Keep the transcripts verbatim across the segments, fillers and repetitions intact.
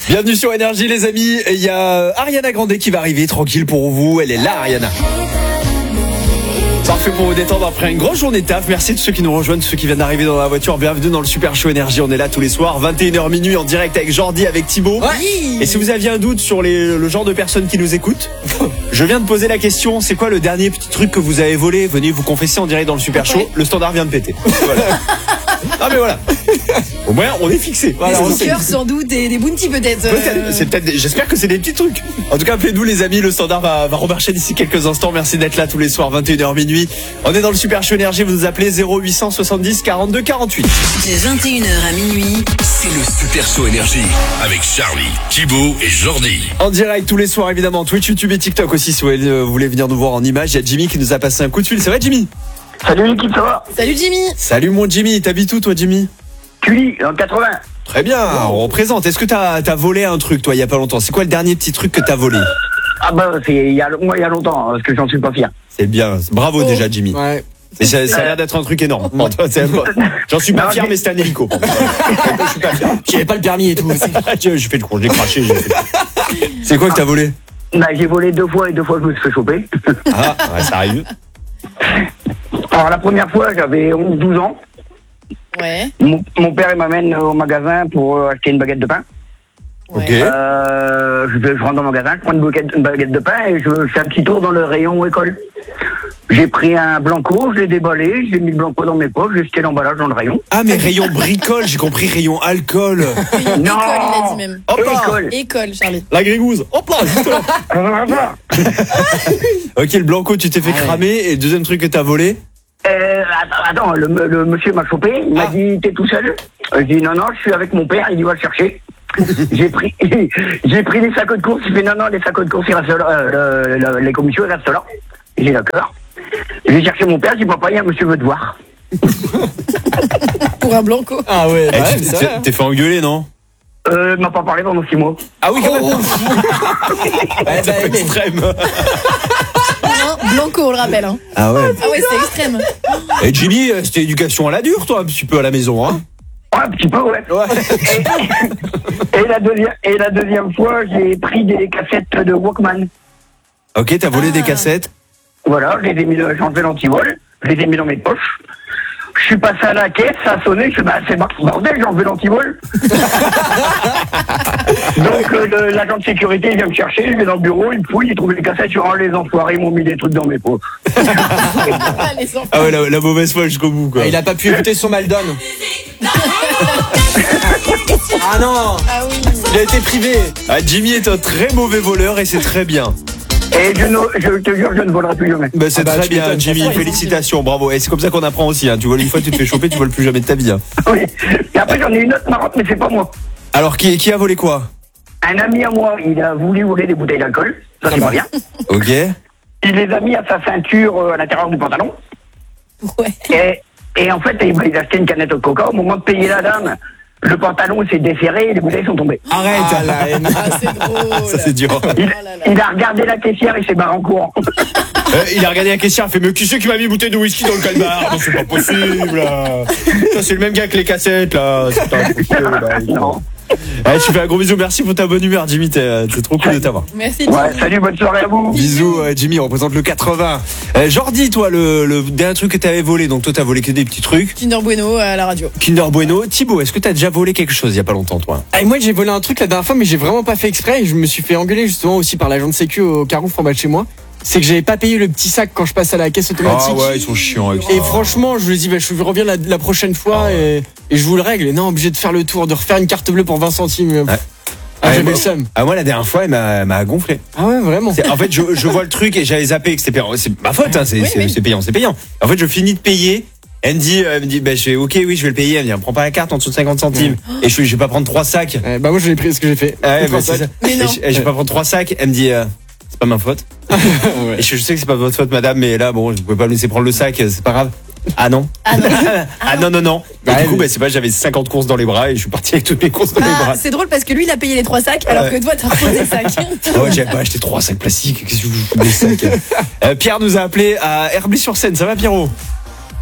Bienvenue sur Énergie les amis, il y a Ariana Grande qui va arriver, tranquille pour vous, elle est là Ariana. Parfait pour vous détendre après une grosse journée de taf. Merci de ceux qui nous rejoignent, ceux qui viennent d'arriver dans la voiture. Bienvenue dans le Super Show Énergie. On est là tous les soirs, vingt et une heures minuit en direct avec Jordi, avec Thibaut. Oui. Et si vous aviez un doute sur les, le genre de personnes qui nous écoutent, je viens de poser la question. C'est quoi le dernier petit truc que vous avez volé? Venez vous confesser en direct dans le Super Show. Le standard vient de péter. Voilà. Ah mais voilà. Au moins on est fixé. Voilà, des stickers sans doute et des bounties peut-être. Peut-être, c'est peut-être. J'espère que c'est des petits trucs. En tout cas, appelez-nous les amis. Le standard va, va remarcher d'ici quelques instants. Merci d'être là tous les soirs, vingt et une heures minuit. On est dans le Super Show Énergie. Vous nous appelez zéro huit cent soixante-dix quarante-deux quarante-huit. De vingt et une heures à minuit, c'est le Super Show Énergie avec Charlie, Thibaut et Jordi. En direct tous les soirs évidemment. Twitch, YouTube et TikTok aussi. Si vous voulez venir nous voir en image, il y a Jimmy qui nous a passé un coup de fil. C'est vrai Jimmy? Salut l'équipe, ça va? Salut Jimmy. Salut mon Jimmy. T'habites où toi Jimmy? Cully, en quatre-vingts. Très bien, on représente. Est-ce que t'as as volé un truc, toi, il y a pas longtemps? C'est quoi le dernier petit truc que t'as volé? Ah bah, c'est il y a, moi, il y a longtemps, parce que j'en suis pas fier. C'est bien. Bravo Oh. déjà, Jimmy. Ouais. Mais ça, ça a l'air d'être un truc énorme. Bon, toi, c'est- J'en suis pas Non, fier, mais- mais c'était un hélico. Je suis pas fier. J'avais pas le permis et tout. J'ai fait le con, j'ai craché. j'ai fait- C'est quoi que t'as volé? Bah, j'ai volé deux fois et deux fois je me suis fait choper. Ah, ouais, ça arrive. Alors la première fois, j'avais onze douze ans. Ouais. Mon, mon père il m'amène au magasin pour euh, acheter une baguette de pain. Ouais. Ok. Euh, je, je rentre dans le magasin, je prends une baguette, une baguette de pain et je fais un petit tour dans le rayon école. J'ai pris un blanco, je l'ai déballé, j'ai mis le blanco dans mes poches, j'ai jeté l'emballage dans le rayon. Ah, mais rayon bricole, j'ai compris rayon alcool. Rayon Non. école, il a dit même. Hop là. École. École, Charlie. La grigouze. Hop là, juste là. Ok, le blanco, tu t'es fait cramer. Et le deuxième truc que t'as volé? Euh, attends, le, le monsieur m'a chopé, il m'a Ah. dit t'es tout seul? Euh, J'ai dit non, non, je suis avec mon père, il dit va le chercher. j'ai pris j'ai pris les sacs de course, il fait non, non, les sacs de course, ils restent là, euh, le- le- les commissions, ils restent là. J'ai d'accord. J'ai cherché mon père, j'ai dit papa, il y a un monsieur veut te voir. Pour un blanco. Ah ouais, Eh, bah tu- ouais, ça t'es- va. T'es fait engueuler, non? Euh, il m'a pas parlé pendant six mois. Ah oui, quand même. Ouais, bah, mais- Extrême. Hein, blanco, on le rappelle. Hein. Ah ouais. Ah ouais, c'est extrême. Et Jimmy, euh, c'était éducation à la dure, toi, un petit peu à la maison, hein? Ouais, un petit peu, ouais. Et, et la deuxième, et la deuxième fois, j'ai pris des cassettes de Walkman. Ok, t'as volé Ah. des cassettes. Voilà, je les ai mis, dans- j'ai enlevé l'antivol, je les ai mis dans mes poches. Je suis passé à la caisse, ça a sonné, je suis bah c'est bordel, j'ai enlevé l'antivol. Donc euh, le- l'agent de sécurité il vient me chercher, je vais dans le bureau, il me fouille, il trouve les cassettes, je rends les enfoirés, ils m'ont mis des trucs dans mes poches. Ah, les enfants. Ah ouais, la, la mauvaise foi jusqu'au bout, quoi. Ah, il a pas pu écouter son Maldon. Ah non, Ah oui. il a été privé. Ah, Jimmy est un très mauvais voleur et c'est très bien. Et je, ne, je te jure, je ne volerai plus jamais. Bah, c'est Ah bah, très tu bien, m'étonnes, Jimmy. ça fait Félicitations, bravo. Et c'est comme ça qu'on apprend aussi. Hein. Tu voles une fois, tu te fais choper, tu voles plus jamais de ta vie. Hein. Oui. Et après j'en ai une autre marrante, mais c'est pas moi. Alors, qui, qui a volé quoi? Un ami à moi, il a voulu voler des bouteilles d'alcool, ça c'est pas bien. Ok. Il les a mis à sa ceinture euh, à l'intérieur du pantalon. Ouais. Et, et en fait, il m'a il a acheté une canette de coca. Au moment de payer la dame, le pantalon s'est desserré et les bouteilles sont tombées. Arrête. Ah la haine. Ah, c'est drôle. Ça, c'est dur. Il, Oh là là. il a regardé la caissière et s'est barré en courant. Euh, il a regardé la caissière, il a fait, mais qui c'est qui m'a mis une bouteille de whisky dans le calbar? Non, c'est pas possible, là. Ça, c'est le même gars que les cassettes, là. C'est pas possible, là. Non. Eh, je te fais un gros bisou. Merci pour ta bonne humeur, Jimmy. T'es t'es trop cool de t'avoir. Merci, Jimmy. Ouais, salut, bonne soirée à vous. Bisous, euh, Jimmy. On représente le quatre-vingts. Euh, Jordi, toi, le, le dernier truc que t'avais volé. Donc, toi, t'as volé que des petits trucs. Kinder Bueno à la radio. Kinder Bueno. Thibaut, est-ce que t'as déjà volé quelque chose il y a pas longtemps, toi? Ah, et moi j'ai volé un truc la dernière fois, mais j'ai vraiment pas fait exprès. Et je me suis fait engueuler justement aussi par l'agent de sécu au Carrefour en bas de chez moi. C'est que j'avais pas payé le petit sac quand je passe à la caisse automatique. Ah ouais, ils sont chiants avec ça. Et franchement, je lui ai dit, bah, je reviens la, la prochaine fois Ah et, et je vous le règle. Et non, obligé de faire le tour, de refaire une carte bleue pour vingt centimes. Ouais. Ah, Ouais, j'avais moi- le seum. Ah, moi, la dernière fois, elle m'a elle m'a gonflé. Ah ouais, vraiment. C'est- En fait, je, je vois le truc et j'avais zappé que c'était payant. C'est ma faute, hein, c'est Oui, c'est- oui. c'est payant, c'est payant. En fait, je finis de payer. Elle me dit, euh, elle me dit, bah, je fais, ok, oui, je vais le payer. Elle me dit, prends pas la carte en dessous de cinquante centimes. Et je fais, je vais pas prendre trois sacs. Ouais, bah moi je l'ai pris ce que j'ai fait. Ah ouais, Trois bah, c'est sacs. ça. Mais Et non. je, et je vais pas prendre trois sacs. Elle me dit, euh, c'est pas ma faute. Ouais. Et je, je sais que c'est pas votre faute, madame, mais là, bon, je pouvais pas me laisser prendre le sac, c'est pas grave. Ah non. Ah non. Ah non, non, non. Et Bah, du coup, oui. bah, c'est pas, j'avais cinquante courses dans les bras et je suis parti avec toutes mes courses dans les Ah, bras. c'est drôle parce que lui il a payé les trois sacs alors Ouais. que toi t'as reposé des sacs. Ah ouais, j'avais pas acheté trois sacs plastiques. Qu'est-ce que je vous fous des sacs? Euh, Pierre nous a appelé à Herblay-sur-Seine. Ça va, Pierrot? Ça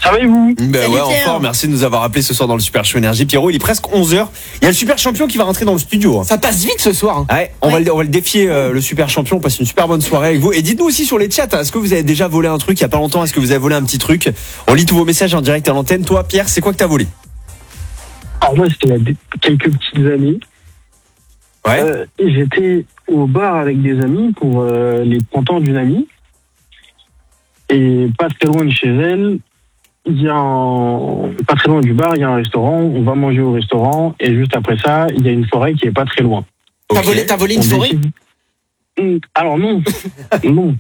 Ça va et vous? Ben Salut, ouais, en Pierre. forme. Merci de nous avoir appelé ce soir dans le Super Show Énergie. Pierrot, il est presque onze heures. Il y a le super champion qui va rentrer dans le studio. hein. Ça passe vite ce soir. hein. Ouais, on, Va le, on va le défier, euh, le super champion. On passe une super bonne soirée avec vous. Et dites-nous aussi sur les chats, hein, est-ce que vous avez déjà volé un truc il y a pas longtemps? Est-ce que vous avez volé un petit truc? On lit tous vos messages en direct à l'antenne. Toi, Pierre, c'est quoi que t'as volé? Alors moi, c'était il y a des- quelques petites années. Ouais. Euh, j'étais au bar avec des amis pour euh, les trente ans d'une amie. Et pas très loin de chez elle, il y a un... pas très loin du bar, il y a un restaurant. On va manger au restaurant. Et juste après ça, il y a une forêt qui est pas très loin. T'as Ok. volé, t'as volé une On forêt? décide- Hum, Alors non, non.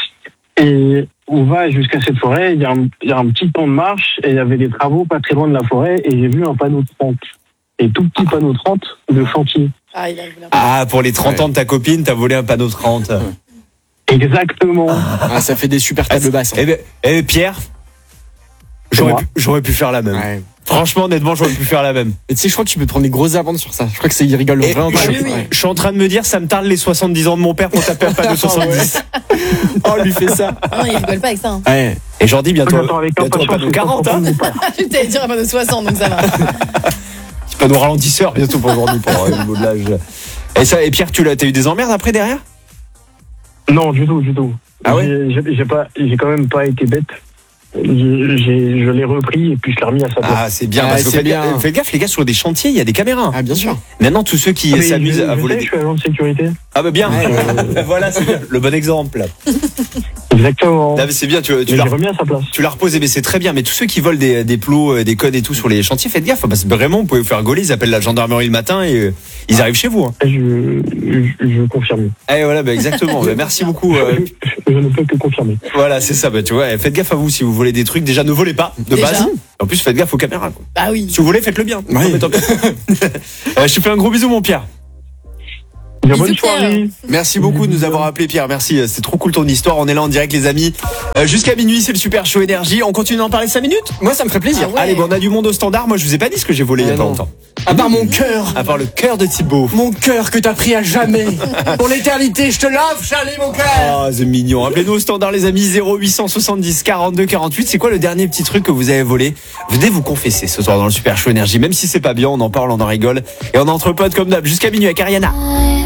Et on va jusqu'à cette forêt, il y, a un, il y a un petit temps de marche et il y avait des travaux pas très loin de la forêt et j'ai vu un panneau de trente. Et tout petit panneau trente de chantier. Ah, il a voulu un- Ah, pour les trente Ouais. ans de ta copine, t'as volé un panneau trente. Exactement. Ah, ça fait des super tables basses. hein. Eh ben, eh, Pierre, j'aurais Moi. pu, j'aurais pu faire la même. Ouais. Franchement, honnêtement, j'aurais pu faire la même. Et tu sais, je crois que tu peux te prendre des grosses amendes sur ça. Je crois que c'est, ils rigolent Et vraiment pas. je, oui, oui. je suis en train de me dire, ça me tarde les soixante-dix ans de mon père pour taper un panneau soixante-dix. Oh, lui fait ça. Ah non, il rigole pas avec ça. hein. Ouais. Et Jordi, bientôt, J'attends avec bientôt un impatience panneau le quarante, hein. trente ans de mon père. Je t'allais dire un panneau soixante, donc ça va. Petit panneau ralentisseur bientôt pour Jordi, pour euh, le niveau de l'âge. Et ça, et Pierre, tu l'as, t'as eu des emmerdes après derrière? Non, du tout, du tout. Ah ouais J'ai- j'ai, j'ai pas, j'ai quand même pas été bête. J'ai, j'ai- je l'ai repris et puis je l'ai remis à sa place. Ah, c'est bien, Ah, parce que c'est faites, bien. gaffe, faites gaffe, les gars, sur des chantiers, il y a des caméras. Ah, bien sûr. Maintenant, tous ceux qui Ah, mais s'amusent je- à je voler sais, des... Je suis agent de sécurité. Ah bah bien, Ouais. voilà, c'est bien, le bon exemple. Exactement. Là, mais c'est bien, tu, tu Mais l'as j'ai remis à sa place. tu l'as reposé, mais c'est très bien. Mais tous ceux qui volent des, des plots, euh, des codes et tout sur les chantiers, faites gaffe, parce que vraiment, vous pouvez vous faire gauler, ils appellent la gendarmerie le matin et euh, ils arrivent chez vous. Hein. Je, je, je confirme. Eh voilà, bah, exactement. Bah, merci beaucoup. euh, Je, je ne peux que confirmer. voilà, c'est ça. Bah, tu vois, faites gaffe à vous si vous volez des trucs. Déjà, ne volez pas de Déjà. base. En plus, faites gaffe aux caméras. Quoi. Bah oui. Si vous volez, faites-le bien. Ouais. Non, mais tant pis. Euh, je te fais un gros bisou, mon Pierre. Bien, Bisous, bonne soirée. Merci beaucoup de nous avoir appelé, Pierre. Merci, c'était trop cool ton histoire. On est là en direct, les amis. Euh, Jusqu'à minuit, c'est le Super Show Énergie. On continue d'en parler cinq minutes. Moi, ça me ferait plaisir. Ah ouais. Allez, bon, on a du monde au standard. Moi, je vous ai pas dit ce que j'ai volé il y a Ah pas non. longtemps. À part mon cœur. À part le cœur de Thibaut. Mon cœur que t'as pris à jamais. Pour l'éternité, je te lave, Charlie, mon cœur. Ah, c'est mignon. Appelez-nous au standard, les amis. zéro huit cent soixante-dix quarante-deux quarante-huit. C'est quoi le dernier petit truc que vous avez volé? Venez vous confesser ce soir dans le Super Show Énergie. Même si c'est pas bien, on en parle, on en rigole. Et on est entre potes comme d'hab. Jusqu'à minuit avec Ariana.